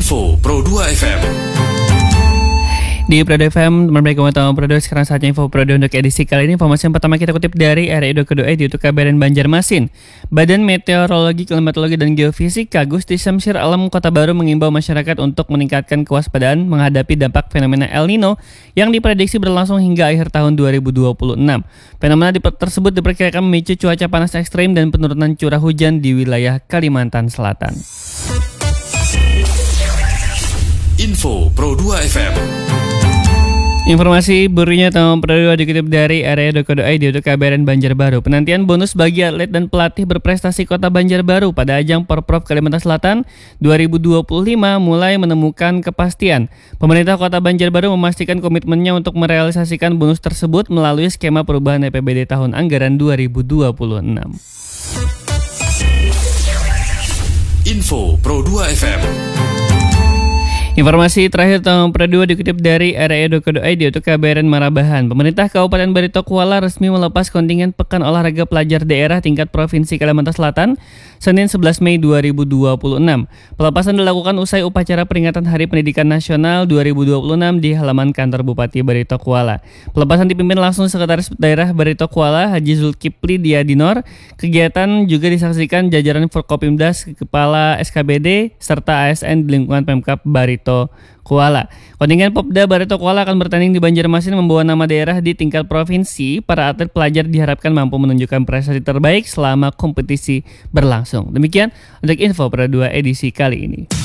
Info Pro 2 FM. Di Pro 2 FM, teman baik kawan Pro 2, sekarang saatnya info Pro 2 untuk edisi kali ini. Informasi yang pertama kita kutip dari RRI.co.id di YouTube KBRN Banjarmasin. Badan Meteorologi, Klimatologi, dan Geofisika Gusti Syamsir Alam Kota Baru mengimbau masyarakat untuk meningkatkan kewaspadaan menghadapi dampak fenomena El Nino yang diprediksi berlangsung hingga akhir tahun 2026. Fenomena tersebut diperkirakan memicu cuaca panas ekstrim dan penurunan curah hujan di wilayah Kalimantan Selatan. Info Pro 2 FM. Informasi berikutnya tahun Pro 2 dikutip dari RRI.co.id untuk KBRN Banjarbaru. Penantian bonus bagi atlet dan pelatih berprestasi Kota Banjarbaru pada ajang Porprov Kalimantan Selatan 2025 mulai menemukan kepastian. Pemerintah Kota Banjarbaru memastikan komitmennya untuk merealisasikan bonus tersebut melalui skema perubahan APBD tahun anggaran 2026. Info Pro 2 FM. Informasi terakhir tahun Pro 2 dikutip dari RRI.co.id untuk KBRN Marabahan. Pemerintah Kabupaten Barito Kuala resmi melepas kontingen Pekan Olahraga Pelajar Daerah tingkat Provinsi Kalimantan Selatan Senin 11 Mei 2026. Pelepasan dilakukan usai upacara peringatan Hari Pendidikan Nasional 2026 di halaman kantor Bupati Barito Kuala. Pelepasan dipimpin langsung Sekretaris Daerah Barito Kuala Haji Zulkifli Diadinor. Kegiatan juga disaksikan jajaran Forkopimdas, Kepala SKBD, serta ASN di lingkungan Pemkab Barito Kuala. Kontingen Popda Barito Kuala akan bertanding di Banjarmasin membawa nama daerah di tingkat provinsi. Para atlet pelajar diharapkan mampu menunjukkan prestasi terbaik selama kompetisi berlangsung. Demikian untuk info Pro 2 edisi kali ini.